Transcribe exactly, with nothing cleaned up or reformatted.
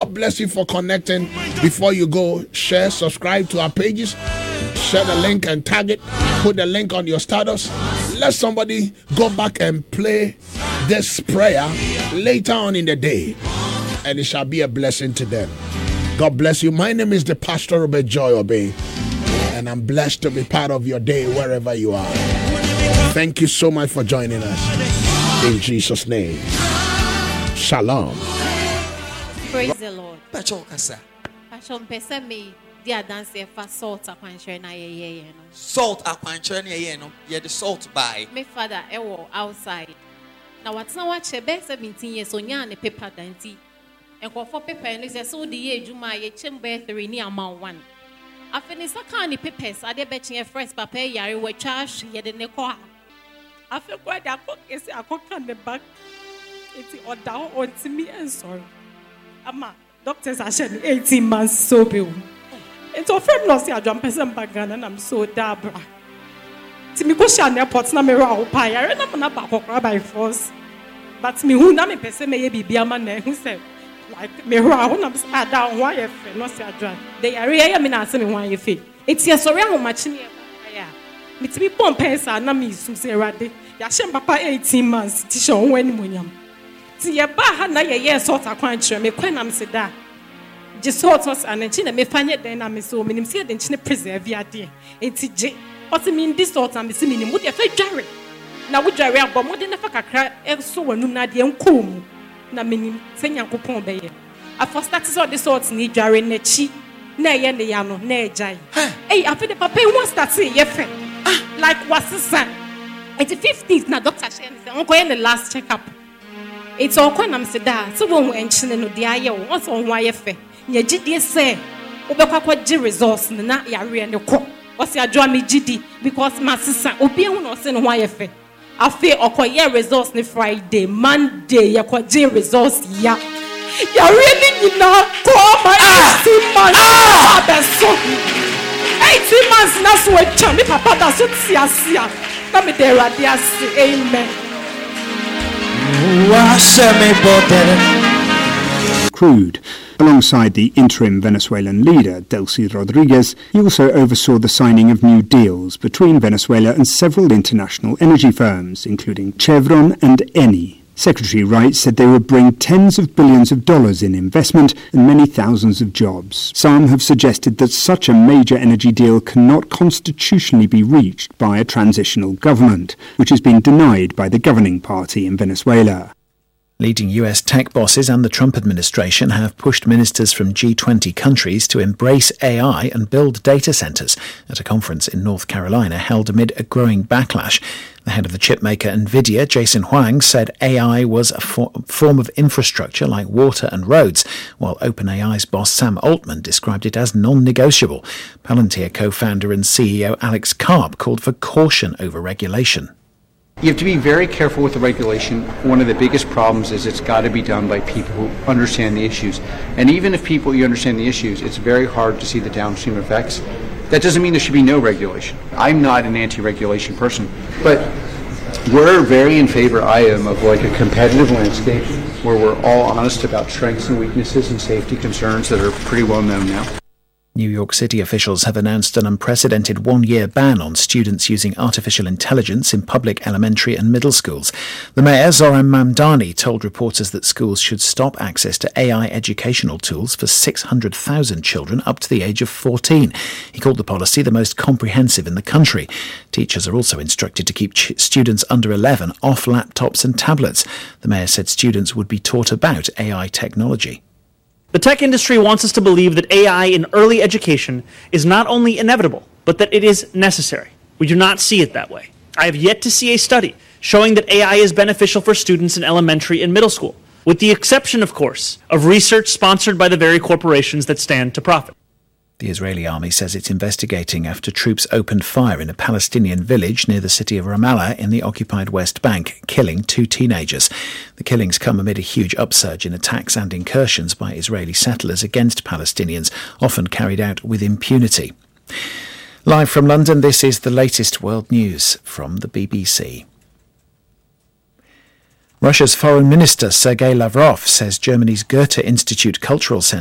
God bless you for connecting. Before you go, share, subscribe to our pages, share the link and tag it, put the link on your status. Let somebody go back and play this prayer later on in the day, and it shall be a blessing to them. God bless you. My name is the Pastor Robert Joy Obey, and I'm blessed to be part of your day wherever you are. Thank you so much for joining us. In Jesus' name. Shalom. Praise the Lord. Salt Salt akwanchre ye the salt by. My father ewo outside. Now what's now watch a best seventeen years on yan paper danty. And for paper and is so the year Juma ye chamber three near amount one. I finished a canny papers, I did betting a fresh paper yari were charged ye the nequa. I feel quite a cook is a cook on the back. It's or down on to me and sorry. Ama, doctors are shedding eighteen months so bill. It's a friend lost your jump person back and I'm so dabra. Timmy question airports na me raw pie. I remember na back by force. But me who na me person may be be a man who said like me raw when I'm sad down why if no see a drag. They are really me na say me why you feel. It's your sorry how much me ya. Me to be bomb pesa na me so say rade. Ya shem papa eighteen months tisha when munyam. Ti ye ba ha na ye ye sort akwantre me kwen am se da. Just sort us and then me find it then I'm so minim see the chin preserve ya dear. It's J. What mean this sort and see minim would you feel Jerry? Now would Jerry but more than a cry so when na de nkom na minim senya kopon be ye. I first started all the sorts need Jerry ne chi na ye ne ya no na ejai. Hey, I feel the papa wants start say ye friend. Like what's the son? It's the fifteenth na doctor say uncle in the last checkup. It's all when I'm said that so when we enchine no dia ye once on why ye fe. Ye gidi say obekwa kwa gi resource na yare ne ko o se adwa me gidi because my sister obi ehun no se no ho ayefe afi okoye resource ne Friday Monday ye kwa gi resource ya yare ni nyina ko ma eighteen months abeso eighteen months na so echa me papa da so tiasia na me dey rade ase amen wa se me botere crude. Alongside the interim Venezuelan leader, Delcy Rodriguez, he also oversaw the signing of new deals between Venezuela and several international energy firms, including Chevron and Eni. Secretary Wright said they would bring tens of billions of dollars in investment and many thousands of jobs. Some have suggested that such a major energy deal cannot constitutionally be reached by a transitional government, which has been denied by the governing party in Venezuela. Leading U S tech bosses and the Trump administration have pushed ministers from G twenty countries to embrace A I and build data centers at a conference in North Carolina held amid a growing backlash. The head of the chipmaker Nvidia, Jason Huang, said A I was a for- form of infrastructure like water and roads, while OpenAI's boss Sam Altman described it as non-negotiable. Palantir co-founder and C E O Alex Karp called for caution over regulation. You have to be very careful with the regulation. One of the biggest problems is it's got to be done by people who understand the issues. And even if people you understand the issues, it's very hard to see the downstream effects. That doesn't mean there should be no regulation. I'm not an anti-regulation person, but we're very in favor, I am, of like a competitive landscape where we're all honest about strengths and weaknesses and safety concerns that are pretty well known now. New York City officials have announced an unprecedented one-year ban on students using artificial intelligence in public elementary and middle schools. The mayor, Zoran Mamdani, told reporters that schools should stop access to A I educational tools for six hundred thousand children up to the age of fourteen. He called the policy the most comprehensive in the country. Teachers are also instructed to keep ch- students under eleven off laptops and tablets. The mayor said students would be taught about A I technology. The tech industry wants us to believe that A I in early education is not only inevitable, but that it is necessary. We do not see it that way. I have yet to see a study showing that A I is beneficial for students in elementary and middle school, with the exception, of course, of research sponsored by the very corporations that stand to profit. The Israeli army says it's investigating after troops opened fire in a Palestinian village near the city of Ramallah in the occupied West Bank, killing two teenagers. The killings come amid a huge upsurge in attacks and incursions by Israeli settlers against Palestinians, often carried out with impunity. Live from London, this is the latest world news from the B B C. Russia's Foreign Minister Sergei Lavrov says Germany's Goethe Institute Cultural Centre